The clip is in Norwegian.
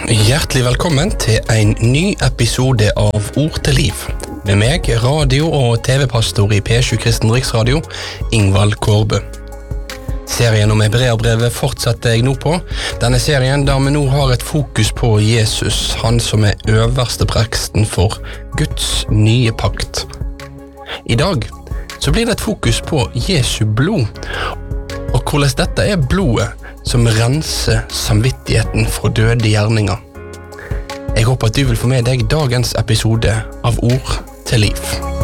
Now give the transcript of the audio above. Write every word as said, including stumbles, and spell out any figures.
Hjertelig velkommen til en ny episode av Ord til liv. Med meg, radio- og tv-pastor i P sju Kristen Riksradio, Ingvald Kårbø. Serien om Hebreerbrevet fortsetter jeg nå på. Denne serien der vi nå har et fokus på Jesus, han som er øverste preksten for Guds nye pakt. I dag så blir det et fokus på Jesu blod, og hvordan dette er blodet som renser samvittigheten fra døde gjerninger. Jeg håper at du vil få med deg dagens episode av Ord til liv.